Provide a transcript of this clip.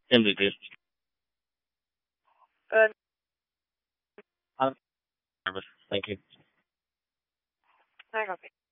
MVP. Uh, I'm nervous. Thank you. I copy.